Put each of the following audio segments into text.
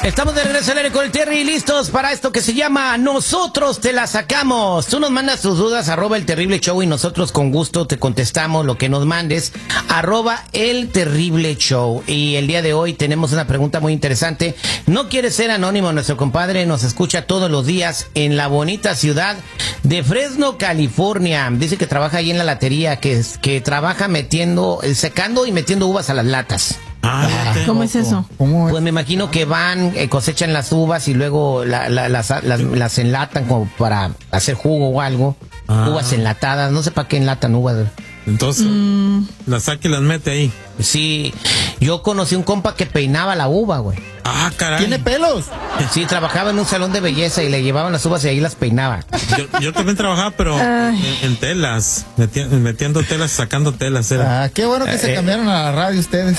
Estamos de regreso al aire con el Terry, listos para esto que se llama Nosotros te la sacamos. Tú nos mandas tus dudas, @El Terrible Show, y nosotros con gusto te contestamos lo que nos mandes, @El Terrible Show. Y el día de hoy tenemos una pregunta muy interesante. No quiere ser anónimo, nuestro compadre nos escucha todos los días en la bonita ciudad de Fresno, California. Dice que trabaja ahí en la latería, que trabaja secando y metiendo uvas a las latas. ¿Cómo es eso? Pues me imagino que van, cosechan las uvas y luego las enlatan como para hacer jugo o algo. Uvas enlatadas, no sé para qué enlatan uvas. Entonces, las saca y las mete ahí. Sí, yo conocí un compa que peinaba la uva, güey. Ah, caray. ¿Tiene pelos? Sí, trabajaba en un salón de belleza y le llevaban las uvas y ahí las peinaba. Yo también trabajaba, pero en telas, metiendo telas, sacando telas. Era. Qué bueno que se cambiaron a la radio ustedes.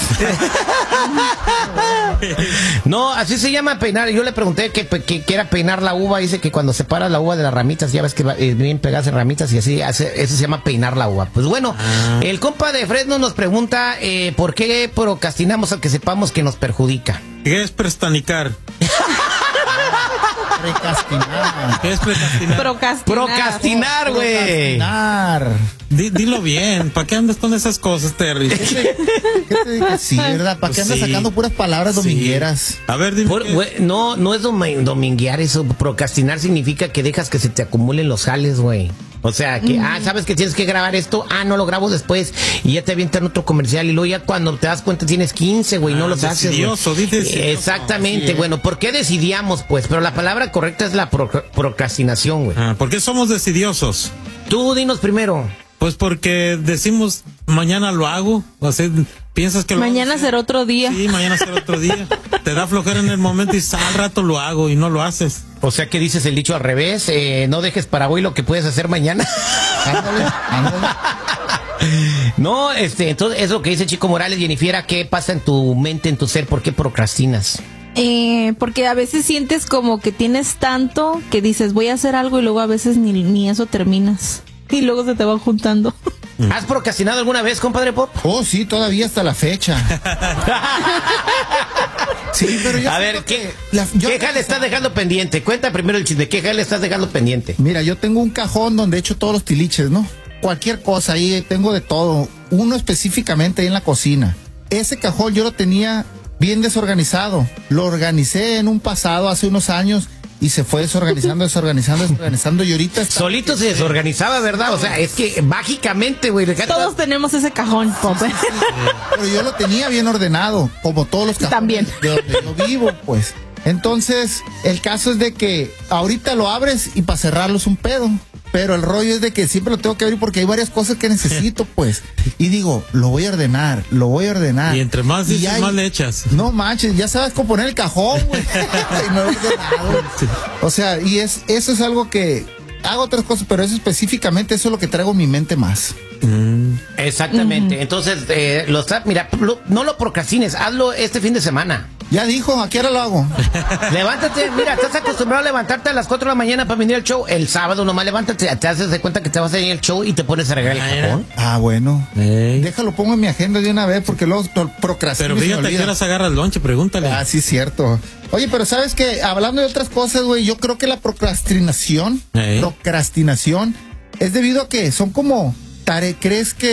No, así se llama peinar. Yo le pregunté que era peinar la uva. Dice que cuando separas la uva de las ramitas, ya ves que bien pegadas en ramitas y así, eso se llama peinar la uva. Pues bueno, el compa de Fresno nos pregunta por qué procrastinamos al que sepamos que nos perjudica. ¿Qué es prestanicar? Procrastinar. ¿Qué es prestanicar? Procrastinar, güey. Dilo bien. ¿Para qué andas con esas cosas, Terry? ¿Qué te dije? Sí, ¿verdad? ¿Para qué andas sacando puras palabras domingueras? A ver, dime. No es dominguear eso. Procrastinar significa que dejas que se te acumulen los jales, güey. O sea, que, sabes que tienes que grabar esto, no lo grabo después, y ya te avientan otro comercial, y luego ya cuando te das cuenta tienes 15, güey, no los haces, güey. Exactamente, bueno, ¿por qué decidíamos, pues? Pero la palabra correcta es la procrastinación, güey. ¿Por qué somos decidiosos? Tú dinos primero. Pues porque decimos, mañana lo hago, o sea, piensas que mañana será otro día. Sí, mañana será otro día. Te da flojera en el momento y al rato lo hago y no lo haces. O sea que dices el dicho al revés, no dejes para hoy lo que puedes hacer mañana. Ándale. No, entonces es lo que dice Chico Morales. Jennifer, ¿qué pasa en tu mente, en tu ser? ¿Por qué procrastinas? Porque a veces sientes como que tienes tanto que dices voy a hacer algo y luego a veces ni eso terminas. Y luego se te van juntando. ¿Has procrastinado alguna vez, compadre Pop? Oh, sí, todavía hasta la fecha. Sí, pero yo... A ver, ¿qué jale estás dejando pendiente? Cuenta primero el chisme. ¿Qué jale estás dejando pendiente? Mira, yo tengo un cajón donde echo todos los tiliches, ¿no? Cualquier cosa, ahí tengo de todo. Uno específicamente ahí en la cocina. Ese cajón yo lo tenía bien desorganizado. Lo organicé en un pasado, hace unos años, y se fue desorganizando, y ahorita está... Solito se desorganizaba, ¿verdad? O sea, es que mágicamente, güey. Todos tenemos ese cajón, Pop. Sí. Pero yo lo tenía bien ordenado, como todos los cajones también de donde yo vivo, pues. Entonces, el caso es de que ahorita lo abres y para cerrarlo es un pedo. Pero el rollo es de que siempre lo tengo que abrir porque hay varias cosas que necesito, pues. Y digo, lo voy a ordenar. Y entre más dices, más le echas. No manches, ya sabes cómo poner el cajón, güey. Y no he ordenado. O sea, eso es algo que hago otras cosas, pero eso específicamente, eso es lo que traigo en mi mente más. Exactamente. Entonces, mira, no lo procrastines, hazlo este fin de semana. Ya dijo, ¿a qué hora lo hago? Levántate, mira, estás acostumbrado a levantarte a las 4 de la mañana para venir al show. El sábado nomás levántate, te haces de cuenta que te vas a ir al show y te pones a arreglar el cajón. Bueno. Déjalo, pongo en mi agenda de una vez porque luego procrastino. Pero fíjate que horas agarra el lonche, pregúntale. Sí, es cierto. Oye, pero ¿sabes qué? Hablando de otras cosas, güey, yo creo que la procrastinación es debido a que son como ¿crees que